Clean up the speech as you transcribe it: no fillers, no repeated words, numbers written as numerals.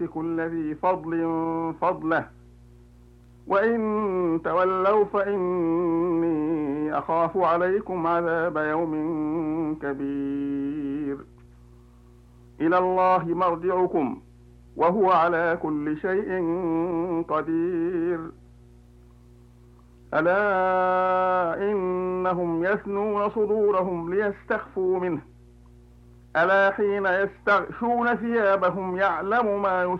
كل ذي فضل فضله وإن تولوا فإني أخاف عليكم عذاب يوم كبير إلى الله مرجعكم وهو على كل شيء قدير ألا إنهم يثنون صدورهم ليستخفوا منه ألا حين يستغشون ثيابهم يعلم ما